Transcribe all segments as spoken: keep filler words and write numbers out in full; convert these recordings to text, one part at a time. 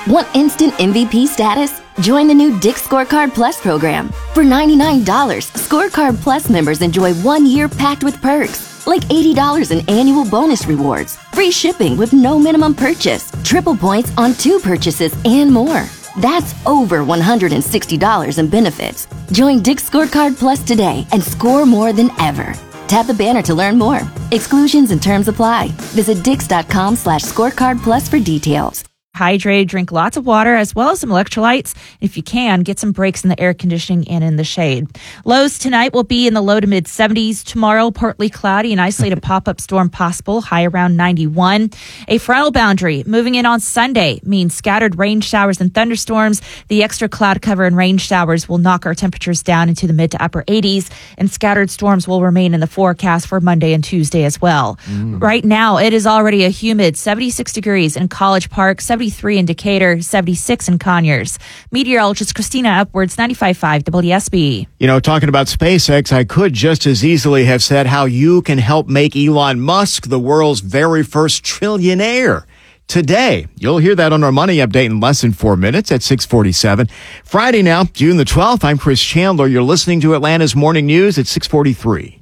Want instant M V P status? Join the new Dick's Scorecard Plus program. For ninety-nine dollars, Scorecard Plus members enjoy one year packed with perks, like eighty dollars in annual bonus rewards, free shipping with no minimum purchase, triple points on two purchases, and more. That's over one hundred sixty dollars in benefits. Join Dick's Scorecard Plus today and score more than ever. Tap the banner to learn more. Exclusions and terms apply. Visit dix.com slash scorecard plus for details. Hydrate, drink lots of water as well as some electrolytes. If you can, get some breaks in the air conditioning and in the shade. Lows tonight will be in the low to mid seventies. Tomorrow, partly cloudy, an isolated pop-up storm possible, high around ninety-one. A frontal boundary moving in on Sunday means scattered rain showers and thunderstorms. The extra cloud cover and rain showers will knock our temperatures down into the mid to upper eighties, and scattered storms will remain in the forecast for Monday and Tuesday as well. Mm. Right now, it is already a humid seventy-six degrees in College Park, seventy-three in Decatur, seventy-six in Conyers. Meteorologist Christina Upwards, ninety-five point five W S B. You know, talking about SpaceX, I could just as easily have said how you can help make Elon Musk the world's very first trillionaire. Today, you'll hear that on our Money Update in less than four minutes at six forty-seven. Friday now, June the twelfth, I'm Chris Chandler. You're listening to Atlanta's Morning News at six forty-three.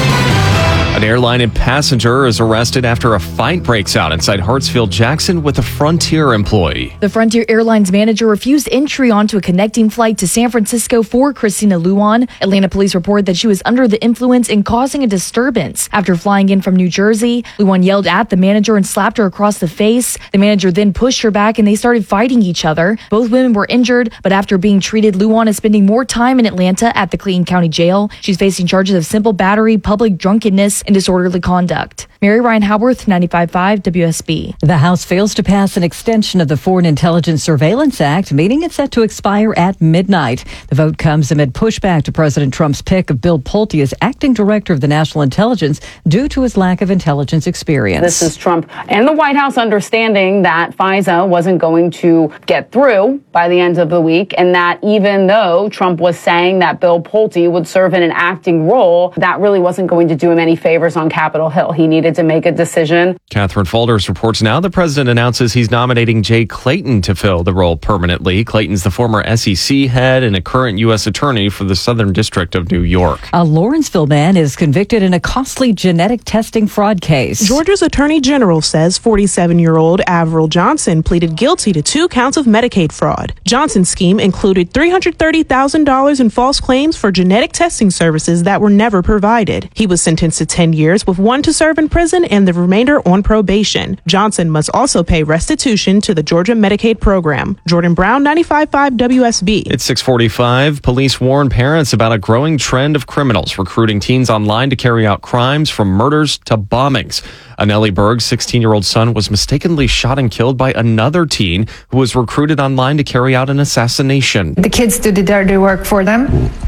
An airline and passenger is arrested after a fight breaks out inside Hartsfield-Jackson with a Frontier employee. The Frontier Airlines manager refused entry onto a connecting flight to San Francisco for Christina Luan. Atlanta police report that she was under the influence and causing a disturbance. After flying in from New Jersey, Luan yelled at the manager and slapped her across the face. The manager then pushed her back and they started fighting each other. Both women were injured, but after being treated, Luan is spending more time in Atlanta at the Clayton County Jail. She's facing charges of simple battery, public drunkenness, and disorderly conduct. Mary Ryan Howarth, ninety-five point five W S B. The House fails to pass an extension of the Foreign Intelligence Surveillance Act, meaning it's set to expire at midnight. The vote comes amid pushback to President Trump's pick of Bill Pulte as acting director of the National Intelligence due to his lack of intelligence experience. This is Trump and the White House understanding that FISA wasn't going to get through by the end of the week, and that even though Trump was saying that Bill Pulte would serve in an acting role, that really wasn't going to do him any favors on Capitol Hill. He needed to make a decision. Catherine Faulders reports now the president announces he's nominating Jay Clayton to fill the role permanently. Clayton's the former S E C head and a current U S attorney for the Southern District of New York. A Lawrenceville man is convicted in a costly genetic testing fraud case. Georgia's Attorney General says forty-seven-year-old Avril Johnson pleaded guilty to two counts of Medicaid fraud. Johnson's scheme included three hundred thirty thousand dollars in false claims for genetic testing services that were never provided. He was sentenced to ten years with one to serve in prison and the remainder on probation. Johnson must also pay restitution to the Georgia Medicaid program. Jordan Brown, ninety-five point five W S B. It's six forty-five. Police warn parents about a growing trend of criminals recruiting teens online to carry out crimes from murders to bombings. A Nellie Berg's sixteen-year-old son was mistakenly shot and killed by another teen who was recruited online to carry out an assassination. The kids do the dirty work for them,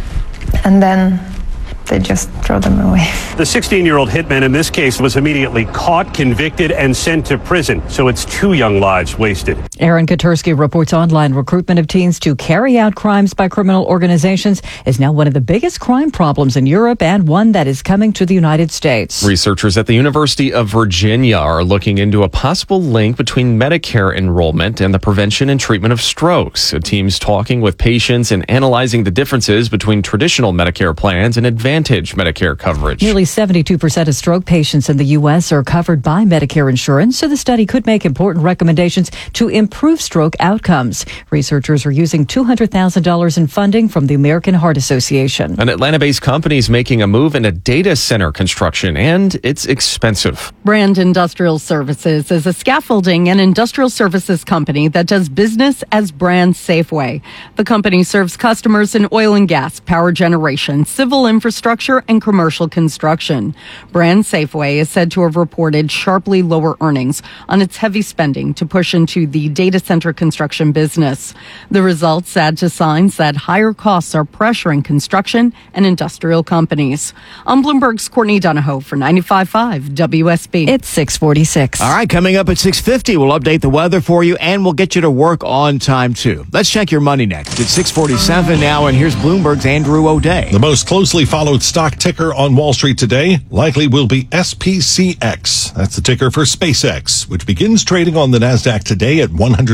and then they just throw them away. The sixteen-year-old hitman in this case was immediately caught, convicted, and sent to prison. So it's two young lives wasted. Aaron Katursky reports online recruitment of teens to carry out crimes by criminal organizations is now one of the biggest crime problems in Europe and one that is coming to the United States. Researchers at the University of Virginia are looking into a possible link between Medicare enrollment and the prevention and treatment of strokes. A team's talking with patients and analyzing the differences between traditional Medicare plans and advanced Medicare coverage. Nearly seventy-two percent of stroke patients in the U S are covered by Medicare insurance, so the study could make important recommendations to improve stroke outcomes. Researchers are using two hundred thousand dollars in funding from the American Heart Association. An Atlanta-based company is making a move into data center construction, and it's expensive. Brand Industrial Services is a scaffolding and industrial services company that does business as Brand Safeway. The company serves customers in oil and gas, power generation, civil infrastructure, and commercial construction. Brand Safeway is said to have reported sharply lower earnings on its heavy spending to push into the data center construction business. The results add to signs that higher costs are pressuring construction and industrial companies. I'm Bloomberg's Courtney Donahoe for ninety-five point five W S B. It's six forty-six. All right, coming up at six fifty, we'll update the weather for you and we'll get you to work on time too. Let's check your money next. It's six forty-seven now, and here's Bloomberg's Andrew O'Day. The most closely followed stock ticker on Wall Street today likely will be S P C X. That's the ticker for SpaceX, which begins trading on the NASDAQ today at one hundred